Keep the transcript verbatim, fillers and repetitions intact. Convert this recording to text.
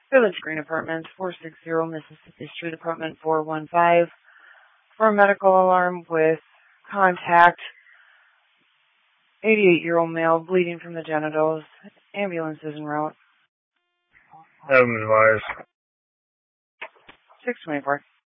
Village Green Apartments, four sixty Mississippi Street, Apartment four one five, for a medical alarm with contact. eighty-eight-year-old male bleeding from the genitals. Ambulance is en route. Have him advised. six twenty-four.